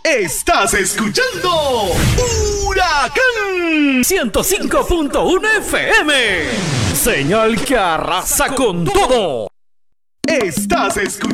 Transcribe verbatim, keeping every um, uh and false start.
Estás escuchando Huracán ciento cinco punto uno F M. Señal que arrasa con todo. Estás escuchando